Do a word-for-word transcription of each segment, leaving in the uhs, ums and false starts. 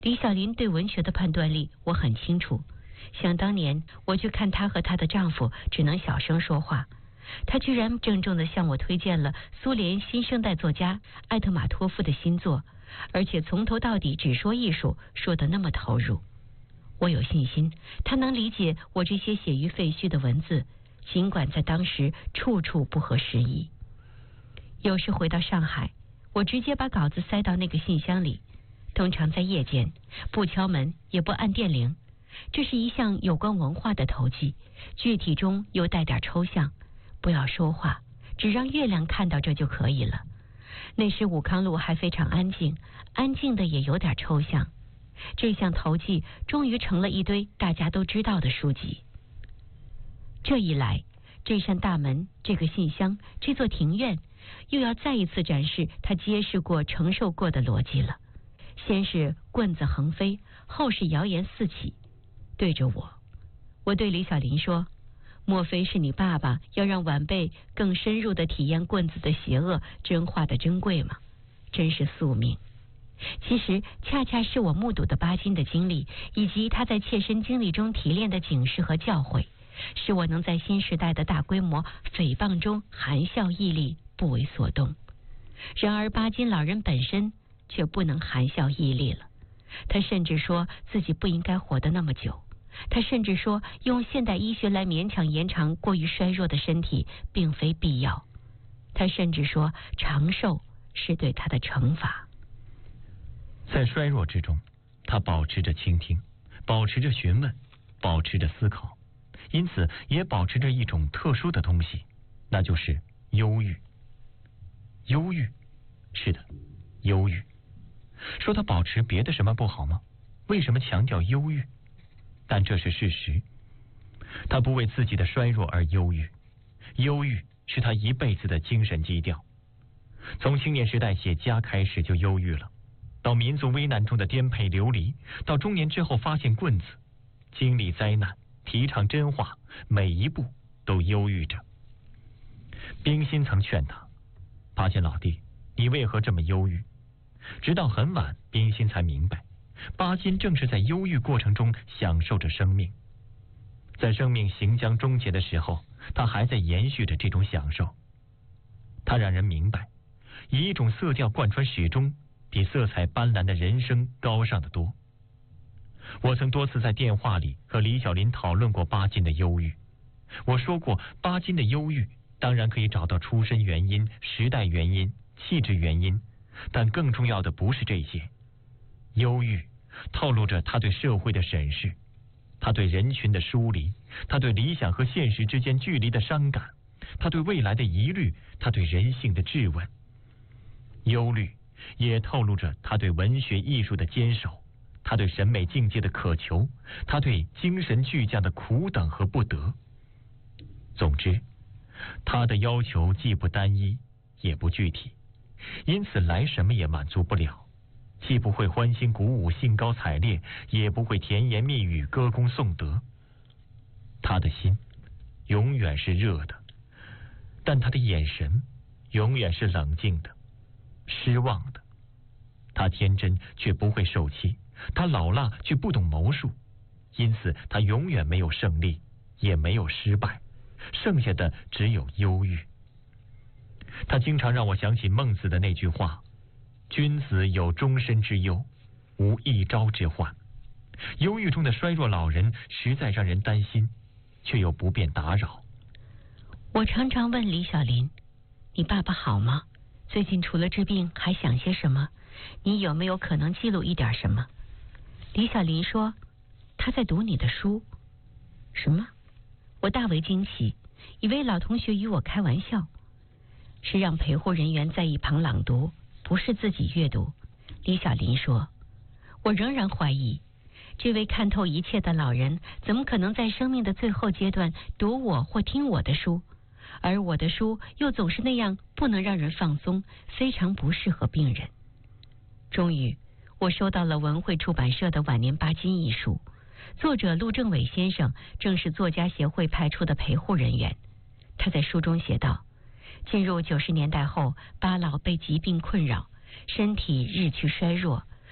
李小林对文学的判断力我很清楚。想当年我去看她和她的丈夫只能小声说话，她居然郑重地向我推荐了苏联新生代作家艾特马托夫的新作，而且从头到底只说艺术，说得那么投入。我有信心她能理解我这些写于废墟的文字，尽管在当时处处不合时宜。有时回到上海，我直接把稿子塞到那个信箱里，通常在夜间，不敲门也不按电铃。这是一项有关文化的投寄，具体中又带点抽象，不要说话，只让月亮看到这就可以了。那时武康路还非常安静，安静的也有点抽象。这项投寄终于成了一堆大家都知道的书籍。这一来，这扇大门，这个信箱，这座庭院，又要再一次展示他揭示过承受过的逻辑了。先是棍子横飞，后是谣言四起。对着我，我对李小林说，莫非是你爸爸要让晚辈更深入地体验棍子的邪恶，真话的珍贵吗？真是宿命。其实恰恰是我目睹的巴金的经历，以及他在切身经历中提炼的警示和教诲，使我能在新时代的大规模诽谤中含笑屹立，不为所动。然而巴金老人本身却不能含笑屹立了，他甚至说自己不应该活得那么久，他甚至说用现代医学来勉强延长过于衰弱的身体并非必要，他甚至说长寿是对他的惩罚。 在衰弱之中，他保持着倾听，保持着询问，保持着思考，因此也保持着一种特殊的东西，那就是忧郁。忧郁，是的，忧郁。说他保持别的什么不好吗？为什么强调忧郁？但这是事实。他不为自己的衰弱而忧郁，忧郁是他一辈子的精神基调。从青年时代写家开始就忧郁了，到民族危难中的颠沛流离，到中年之后发现棍子，经历灾难，提倡真话，每一步都忧郁着。冰心曾劝他，巴金老弟，你为何这么忧郁？直到很晚，冰心才明白，巴金正是在忧郁过程中享受着生命。在生命行将终结的时候，他还在延续着这种享受。他让人明白，以一种色调贯穿始终，比色彩斑斓的人生高尚得多。我曾多次在电话里和李小林讨论过巴金的忧郁。我说过，巴金的忧郁当然可以找到出身原因、时代原因、气质原因，但更重要的不是这些。忧郁透露着他对社会的审视，他对人群的疏离，他对理想和现实之间距离的伤感，他对未来的疑虑，他对人性的质问。忧虑也透露着他对文学艺术的坚守，他对审美境界的渴求，他对精神巨匠的苦等和不得。总之，他的要求既不单一，也不具体，因此来什么也满足不了，既不会欢欣鼓舞、兴高采烈，也不会甜言蜜语、歌功颂德。他的心永远是热的，但他的眼神永远是冷静的、失望的。他天真却不会受气，他老辣却不懂谋术，因此他永远没有胜利，也没有失败，剩下的只有忧郁。他经常让我想起孟子的那句话，君子有终身之忧，无一朝之患。忧郁中的衰弱老人实在让人担心，却又不便打扰。 我常常问李小林，你爸爸好吗？最近除了治病还想些什么？你有没有可能记录一点什么？李小林说，他在读你的书。什么？我大为惊奇，以为老同学与我开玩笑。是让陪护人员在一旁朗读，不是自己阅读。李小林说，我仍然怀疑，这位看透一切的老人怎么可能在生命的最后阶段读我或听我的书，而我的书又总是那样不能让人放松，非常不适合病人。终于我收到了文汇出版社的晚年巴金一书，作者陆正伟先生正是作家协会派出的陪护人员。他在书中写道，进入九十年代后，巴老被疾病困扰，身体日趋衰弱，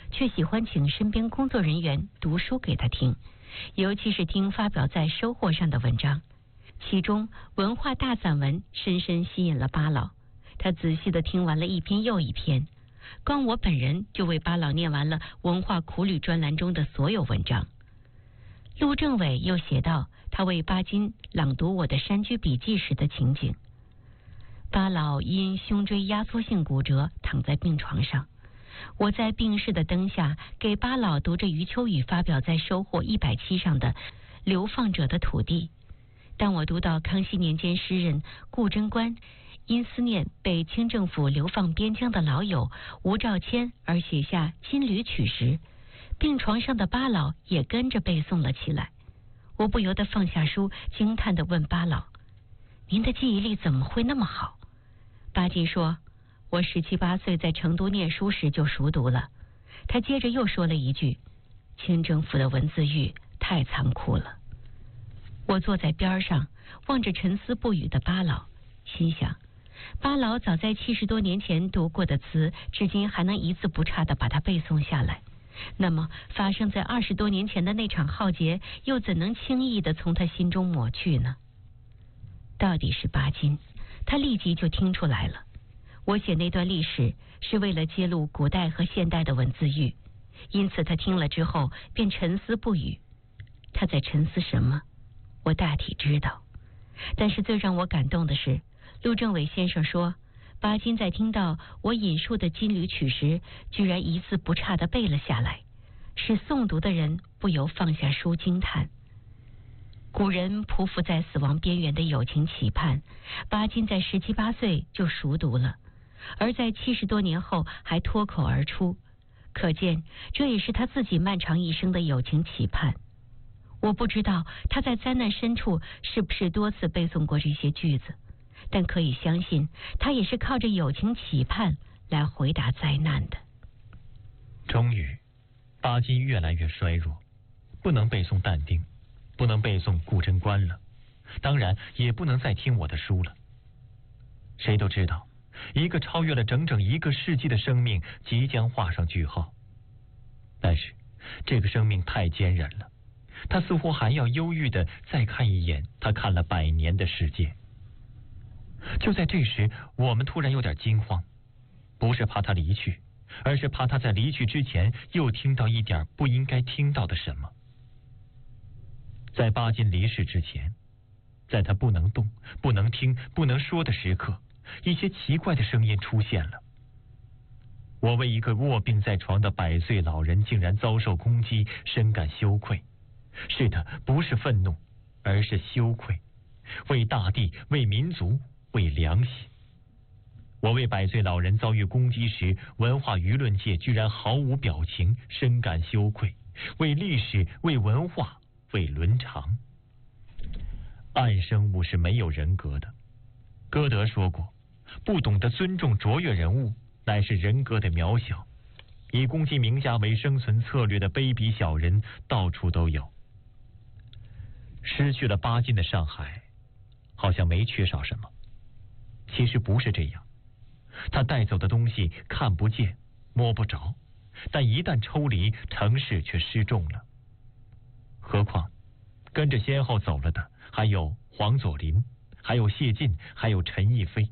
却喜欢请身边工作人员读书给他听，尤其是听发表在收获上的文章。其中文化大散文深深吸引了巴老，他仔细地听完了一篇又一篇，光我本人就为巴老念完了文化苦旅专栏中的所有文章。陆政委又写道他为巴金朗读我的山居笔记时的情景。巴老因胸椎压缩性骨折躺在病床上，我在病室的灯下给巴老读着余秋雨发表在收获一百期上的《流放者的土地》。当我读到康熙年间诗人顾贞观因思念被清政府流放边疆的老友吴兆谦而写下《金缕曲》时，病床上的巴老也跟着背诵了起来。我不由得放下书，惊叹地问巴老：“您的记忆力怎么会那么好？”巴金说：“我十七八岁在成都念书时就熟读了。”他接着又说了一句：“清政府的文字狱太残酷了。”我坐在边上，望着沉思不语的巴老，心想：巴老早在七十多年前读过的词，至今还能一字不差地把它背诵下来。那么，发生在二十多年前的那场浩劫，又怎能轻易地从他心中抹去呢？到底是巴金，他立即就听出来了。我写那段历史是为了揭露古代和现代的文字狱，因此他听了之后便沉思不语。他在沉思什么？我大体知道。但是最让我感动的是，陆政委先生说，巴金在听到我引述的《金缕曲》时，居然一字不差地背了下来，使诵读的人不由放下书惊叹。古人匍匐在死亡边缘的友情期盼，巴金在十七八岁就熟读了，而在七十多年后还脱口而出，可见这也是他自己漫长一生的友情期盼。我不知道他在灾难深处是不是多次背诵过这些句子，但可以相信他也是靠着友情期盼来回答灾难的。 终于，巴金越来越衰弱，不能背诵但丁，不能背诵顾贞观了，当然也不能再听我的书了。谁都知道，一个超越了整整一个世纪的生命即将画上句号，但是这个生命太坚韧了，他似乎还要忧郁地再看一眼他看了百年的世界。就在这时，我们突然有点惊慌，不是怕他离去，而是怕他在离去之前又听到一点不应该听到的什么。在巴金离世之前，在他不能动、不能听、不能说的时刻，一些奇怪的声音出现了。我为一个卧病在床的百岁老人竟然遭受攻击深感羞愧。是的，不是愤怒，而是羞愧，为大地，为民族，为良心。我为百岁老人遭遇攻击时文化舆论界居然毫无表情深感羞愧，为历史，为文化，为伦常。暗生物是没有人格的，歌德说过，不懂得尊重卓越人物乃是人格的渺小，以攻击名家为生存策略的卑鄙小人到处都有。失去了巴金的上海好像没缺少什么，其实不是这样，他带走的东西看不见摸不着，但一旦抽离，城市却失重了。何况跟着先后走了的还有黄佐临，还有谢晋，还有陈逸飞。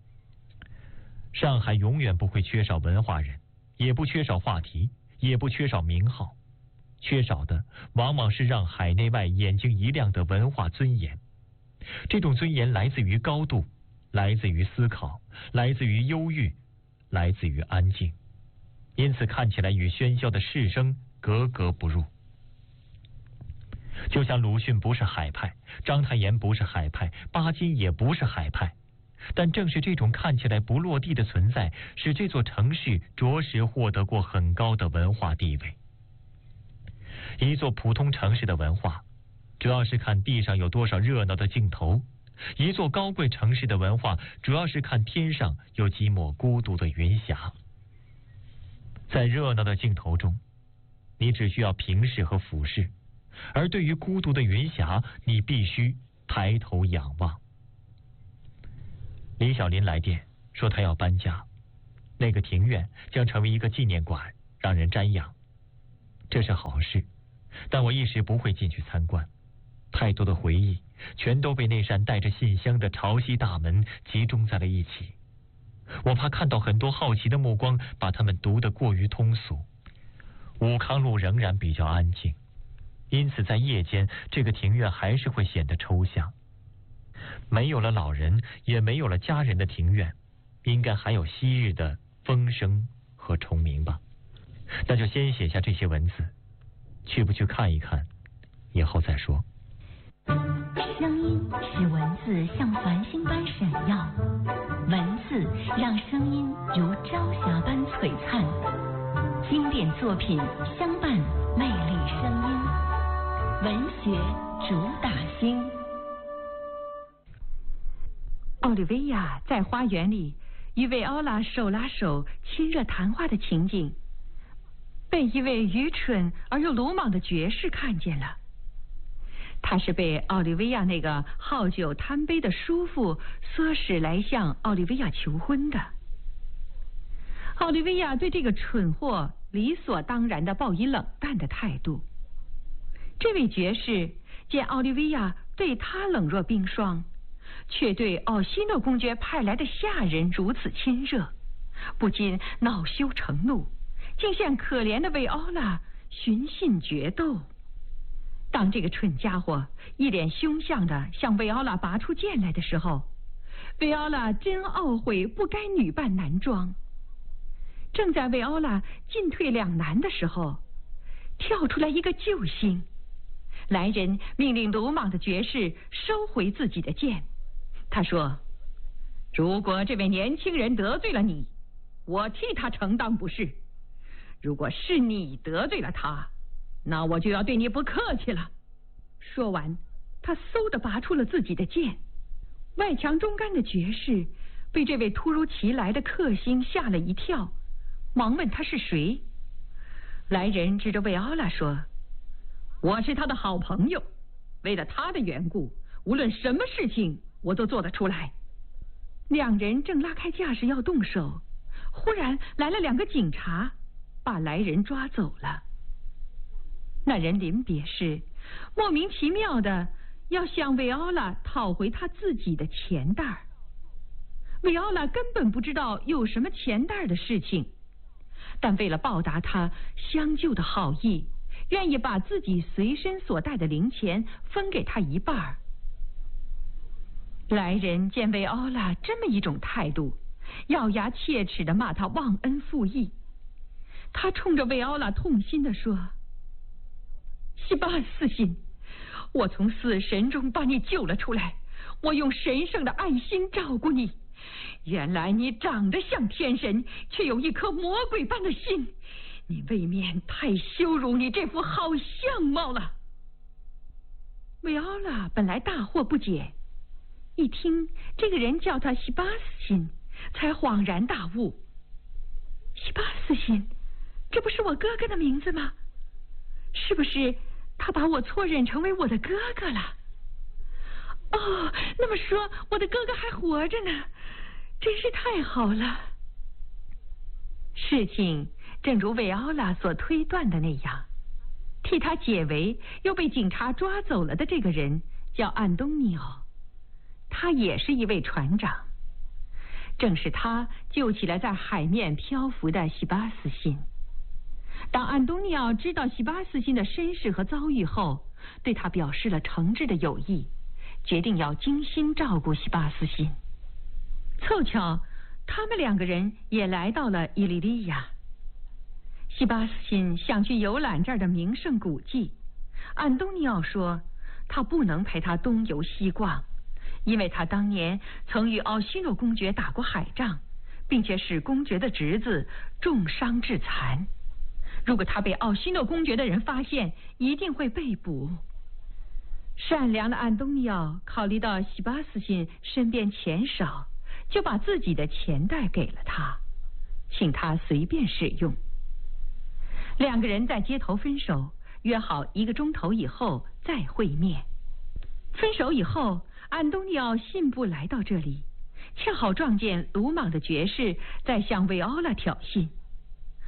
上海永远不会缺少文化人，也不缺少话题，也不缺少名号，缺少的往往是让海内外眼睛一亮的文化尊严。这种尊严来自于高度，来自于思考，来自于忧郁，来自于安静，因此看起来与喧嚣的市声格格不入。就像鲁迅不是海派，章太炎不是海派，巴金也不是海派，但正是这种看起来不落地的存在，使这座城市着实获得过很高的文化地位。一座普通城市的文化，主要是看地上有多少热闹的镜头；一座高贵城市的文化，主要是看天上有几抹孤独的云霞。在热闹的镜头中，你只需要平视和俯视，而对于孤独的云霞，你必须抬头仰望。李小林来电说他要搬家，那个庭院将成为一个纪念馆， 让人瞻仰。这是好事，但我一时不会进去参观。太多的回忆全都被那扇带着信箱的潮汐大门集中在了一起，我怕看到很多好奇的目光把它们读得过于通俗。武康路仍然比较安静，因此在夜间这个庭院还是会显得抽象。没有了老人，也没有了家人的庭院，应该还有昔日的风声和虫鸣吧。那就先写下这些文字，去不去看一看以后再说。 声音使文字像繁星般闪耀，文字让声音如朝霞般璀璨。经典作品相伴，魅力声音，文学主打星。奥利维亚在花园里与维奥拉手拉手亲热谈话的情景，被一位愚蠢而又鲁莽的爵士看见了。他是被奥利维亚那个好酒贪杯的叔父唆使来向奥利维亚求婚的。奥利维亚对这个蠢货理所当然地抱以冷淡的态度。这位爵士见奥利维亚对他冷若冰霜，却对奥西诺公爵派来的下人如此亲热，不禁恼羞成怒，竟向可怜的维奥拉寻衅决斗。当这个蠢家伙一脸凶相地向维奥拉拔出剑来的时候，维奥拉真懊悔不该女扮男装。正在维奥拉进退两难的时候，跳出来一个救星。来人命令鲁莽的爵士收回自己的剑。他说：如果这位年轻人得罪了你，我替他承当不是；如果是你得罪了他，那我就要对你不客气了。说完，他嗖地拔出了自己的剑。外强中干的爵士被这位突如其来的克星吓了一跳，忙问他是谁。来人指着维奥拉说：我是他的好朋友，为了他的缘故，无论什么事情我都做得出来。两人正拉开架势要动手，忽然来了两个警察，把来人抓走了。那人临别时莫名其妙的要向维奥拉讨回他自己的钱袋。维奥拉根本不知道有什么钱袋的事情，但为了报答他相救的好意，愿意把自己随身所带的零钱分给他一半。来人见维奥拉这么一种态度，咬牙切齿地骂他忘恩负义。他冲着维奥拉痛心地说：西巴斯辛，我从死神中把你救了出来，我用神圣的爱心照顾你。原来你长得像天神，却有一颗魔鬼般的心，你未免太羞辱你这副好相貌了。维奥拉本来大惑不解，一听这个人叫他西巴斯辛，才恍然大悟。西巴斯辛，这不是我哥哥的名字吗？是不是他把我错认成为我的哥哥了？哦，那么说我的哥哥还活着呢，真是太好了。事情正如维奥拉所推断的那样，替他解围又被警察抓走了的这个人叫安东尼奥，他也是一位船长。正是他救起了在海面漂浮的西巴斯辛。当安东尼奥知道西巴斯辛的身世和遭遇后，对他表示了诚挚的友谊，决定要精心照顾西巴斯辛。凑巧他们两个人也来到了伊利利亚。西巴斯辛想去游览这儿的名胜古迹，安东尼奥说他不能陪他东游西逛，因为他当年曾与奥西诺公爵打过海仗，并且使公爵的侄子重伤致残。如果他被奥西诺公爵的人发现，一定会被捕。善良的安东尼奥考虑到西巴斯辛身边钱少，就把自己的钱袋给了他，请他随便使用。两个人在街头分手，约好一个钟头以后再会面。分手以后，安东尼奥信步来到这里，恰好撞见鲁莽的爵士在向维奥拉挑衅。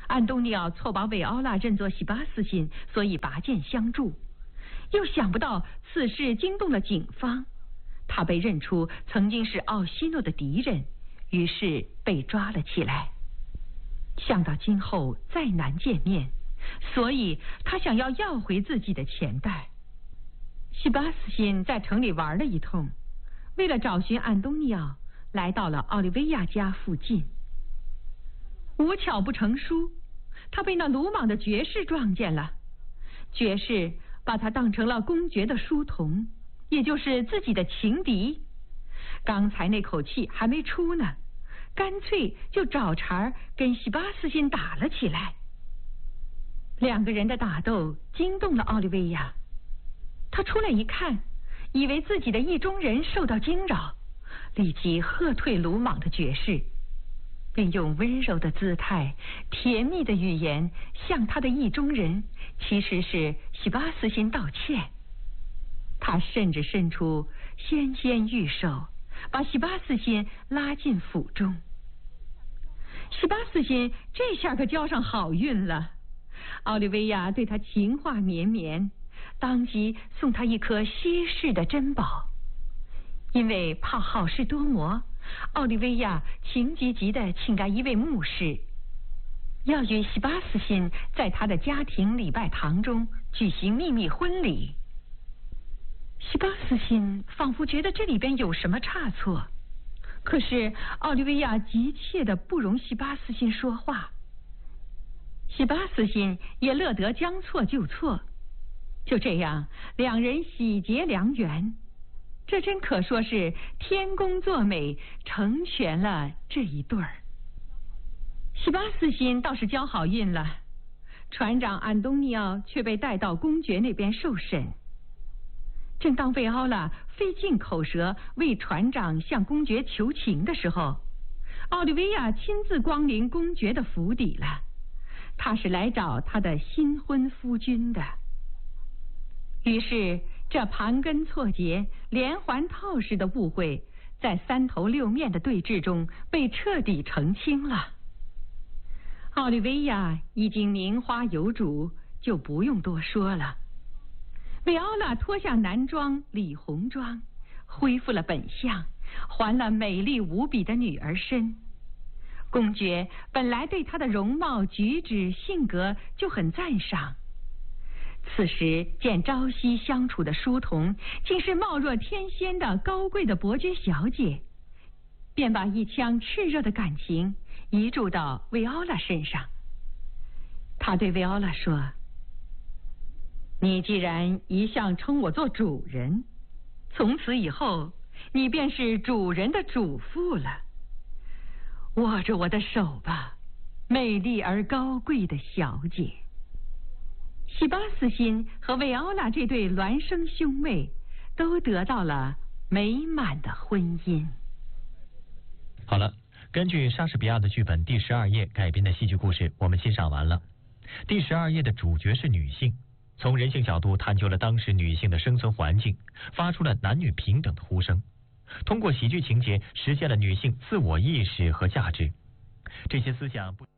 安东尼奥错把韦奥拉认作西巴斯辛，所以拔剑相助。又想不到此事惊动了警方，他被认出曾经是奥西诺的敌人，于是被抓了起来。想到今后再难见面，所以他想要要回自己的钱袋。西巴斯辛在城里玩了一通，为了找寻安东尼奥，来到了奥利维亚家附近。无巧不成书，他被那鲁莽的爵士撞见了。爵士把他当成了公爵的书童，也就是自己的情敌。刚才那口气还没出呢，干脆就找茬跟西巴斯辛打了起来。两个人的打斗惊动了奥利维亚，他出来一看，以为自己的意中人受到惊扰，立即喝退鲁莽的爵士，并用温柔的姿态、甜蜜的语言向他的意中人，其实是西巴斯辛道歉。他甚至伸出纤纤玉手，把西巴斯辛拉进府中。西巴斯辛这下可交上好运了，奥利维亚对他情话绵绵，当即送他一颗稀世的珍宝。因为怕好事多磨，奥利维亚情急急地请来一位牧师，要与西巴斯辛在他的家庭礼拜堂中举行秘密婚礼。西巴斯辛仿佛觉得这里边有什么差错，可是奥利维亚急切地不容西巴斯辛说话。西巴斯辛也乐得将错就错，就这样两人喜结良缘。这真可说是天公作美，成全了这一对儿。西巴斯辛倒是交好运了，船长安东尼奥却被带到公爵那边受审。正当维奥拉费尽口舌为船长向公爵求情的时候，奥利维亚亲自光临公爵的府邸了。他是来找他的新婚夫君的。于是这盘根错节、连环套似的误会，在三头六面的对峙中被彻底澄清了。奥利维亚已经名花有主，就不用多说了。维奥拉脱下男装理红妆，恢复了本相，还了美丽无比的女儿身。公爵本来对她的容貌、举止、性格就很赞赏，此时见朝夕相处的书童竟是貌若天仙的高贵的伯爵小姐，便把一腔炽热的感情移注到维奥拉身上。他对维奥拉说：“你既然一向称我做主人，从此以后你便是主人的主妇了。握着我的手吧，美丽而高贵的小姐。”西巴斯辛和维奥拉这对孪生兄妹都得到了美满的婚姻。 好了，根据莎士比亚的剧本《第十二夜》改编的戏剧故事，我们欣赏完了。第十二夜的主角是女性，从人性角度探究了当时女性的生存环境，发出了男女平等的呼声。通过喜剧情节，实现了女性自我意识和价值。这些思想不。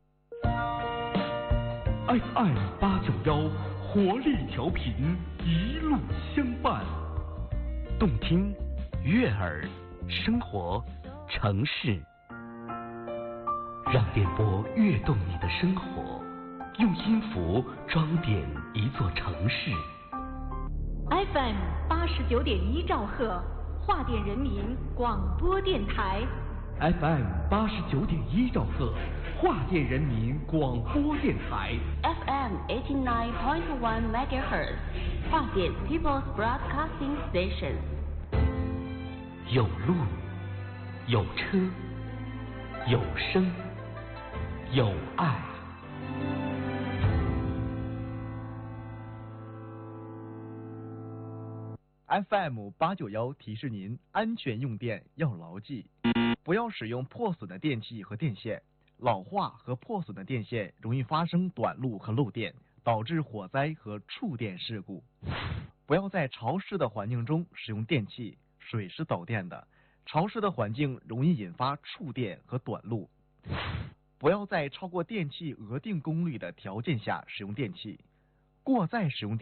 F M 八九幺，活力调频，一路相伴， 动听、悦耳、生活、城市，让电波跃动你的生活，用音符装点一座城市。 F M 八十九点一兆赫，华电人民广播电台。 F M 八十九点一兆赫，华电人民广播电台。 F M eighty nine point one megahertz， 华电 People's Broadcasting Station。 有路，有车，有声，有爱。 F M 八九幺提示您：安全用电要牢记，不要使用破损的电器和电线。老化和破损的电线容易发生短路和漏电，导致火灾和触电事故。不要在潮湿的环境中使用电器，水是导电的，潮湿的环境容易引发触电和短路。 不要在超过电器额定功率的条件下使用电器，过载使用电